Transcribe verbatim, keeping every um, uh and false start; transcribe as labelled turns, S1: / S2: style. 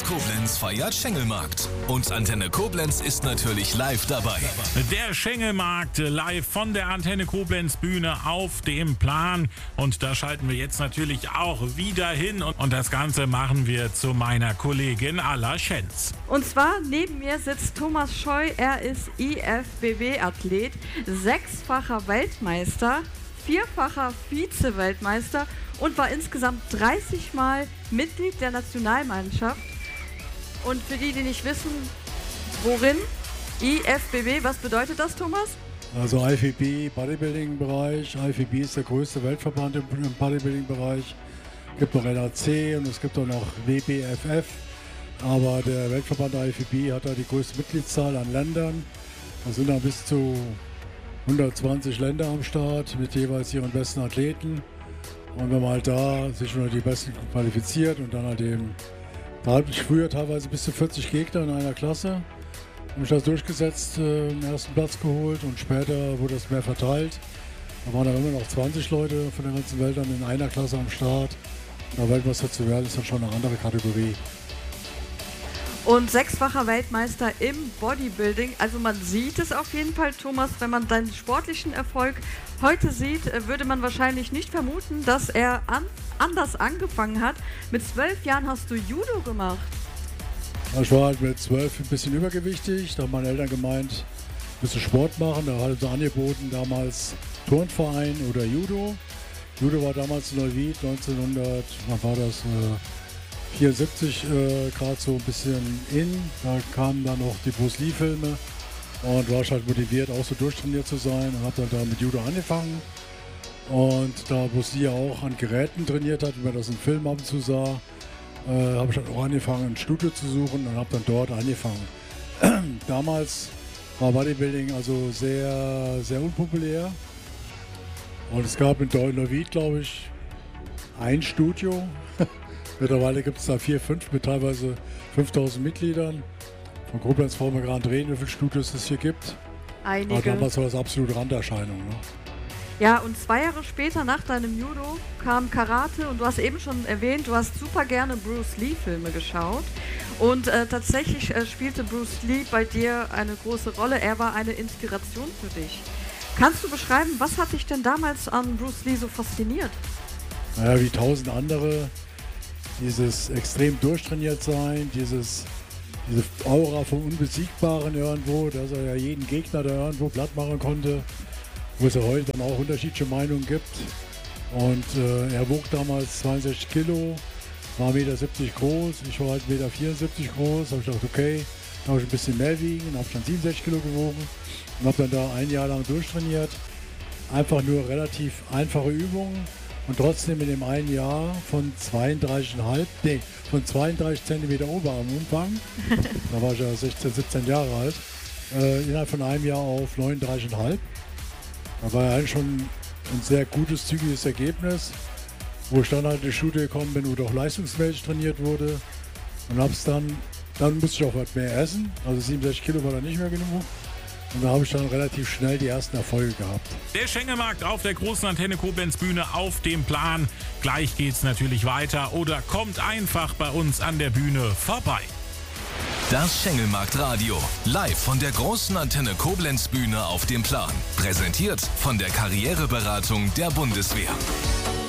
S1: Koblenz feiert Schengelmarkt. Und Antenne Koblenz ist natürlich live dabei.
S2: Der Schengelmarkt live von der Antenne Koblenz Bühne auf dem Plan. Und da schalten wir jetzt natürlich auch wieder hin. Und das Ganze machen wir zu meiner Kollegin Alla Schenz.
S3: Und zwar neben mir sitzt Thomas Scheu. Er ist I F B B-Athlet, sechsfacher Weltmeister, vierfacher Vize-Weltmeister und war insgesamt dreißig Mal Mitglied der Nationalmannschaft. Und für die, die nicht wissen, worin I F B B, was bedeutet das, Thomas?
S4: Also I F B B, Bodybuilding-Bereich. I F B B ist der größte Weltverband im Bodybuilding-Bereich. Es gibt noch N A C und es gibt auch noch W B F F. Aber der Weltverband I F B B hat da die größte Mitgliedszahl an Ländern. Da sind dann bis zu hundertzwanzig Länder am Start mit jeweils ihren besten Athleten. Und wenn man halt da sich unter die Besten qualifiziert und dann halt eben, da hatte ich früher teilweise bis zu vierzig Gegner in einer Klasse. Habe ich das durchgesetzt, äh, den ersten Platz geholt und später wurde das mehr verteilt. Da waren dann immer noch zwanzig Leute von der ganzen Welt dann in einer Klasse am Start. Und da Weltmeister zu werden, ist dann schon eine andere Kategorie.
S3: Und sechsfacher Weltmeister im Bodybuilding. Also man sieht es auf jeden Fall, Thomas, wenn man deinen sportlichen Erfolg heute sieht, würde man wahrscheinlich nicht vermuten, dass er an, anders angefangen hat. Mit zwölf Jahren hast du Judo gemacht.
S4: Ich war halt mit zwölf ein bisschen übergewichtig. Da haben meine Eltern gemeint, ein bisschen Sport machen. Da hat sie angeboten, damals Turnverein oder Judo. Judo war damals in Neuwied, neunzehnhundert, wann war das? Äh, vierundsiebzig äh, gerade so ein bisschen in. Da kamen dann noch die Bruce Lee-Filme und war ich halt motiviert, auch so durchtrainiert zu sein und habe dann da mit Judo angefangen. Und da Bruce Lee auch an Geräten trainiert hat, wie man das im Film ab und zu sah, äh, habe ich dann auch angefangen, ein Studio zu suchen und habe dann dort angefangen. Damals war Bodybuilding also sehr, sehr unpopulär. Und es gab in Neuwied, glaube ich, ein Studio. Mittlerweile gibt es da vier, fünf mit teilweise fünftausend Mitgliedern. Von Koblenz brauchen wir gerade reden, wie viele Studios es hier gibt.
S3: Einige.
S4: Aber damals war das absolute Randerscheinung. Ne?
S3: Ja, und zwei Jahre später nach deinem Judo kam Karate und du hast eben schon erwähnt, du hast super gerne Bruce Lee-Filme geschaut. Und äh, tatsächlich äh, spielte Bruce Lee bei dir eine große Rolle. Er war eine Inspiration für dich. Kannst du beschreiben, was hat dich denn damals an Bruce Lee so fasziniert?
S4: Naja, wie tausend andere. Dieses extrem durchtrainiert sein, dieses, diese Aura vom Unbesiegbaren irgendwo, dass er ja jeden Gegner da irgendwo platt machen konnte, wo es ja heute dann auch unterschiedliche Meinungen gibt. Und äh, er wog damals zweiundsechzig Kilo, war eins Komma siebzig Meter groß, ich war halt eins Komma vierundsiebzig Meter groß, habe ich gedacht, okay, da habe ich ein bisschen mehr wiegen, habe ich dann siebenundsechzig Kilo gewogen und habe dann da ein Jahr lang durchtrainiert. Einfach nur relativ einfache Übungen. Und trotzdem in dem einen Jahr von zweiunddreißig Komma fünf, nee, von zweiunddreißig Zentimeter Oberarmumfang, da war ich ja sechzehn, siebzehn Jahre alt, äh, innerhalb von einem Jahr auf neununddreißig Komma fünf. Da war ja eigentlich schon ein sehr gutes, zügiges Ergebnis, wo ich dann halt in die Schule gekommen bin, wo doch leistungsmäßig trainiert wurde. Und hab's dann, dann musste ich auch was mehr essen, also siebenundsechzig Kilo war dann nicht mehr genug. Und da habe ich dann relativ schnell die ersten Erfolge gehabt.
S2: Der Schengelmarkt auf der großen Antenne Koblenz Bühne auf dem Plan. Gleich geht's natürlich weiter oder kommt einfach bei uns an der Bühne vorbei.
S1: Das Schengelmarkt Radio. Live von der großen Antenne Koblenz Bühne auf dem Plan. Präsentiert von der Karriereberatung der Bundeswehr.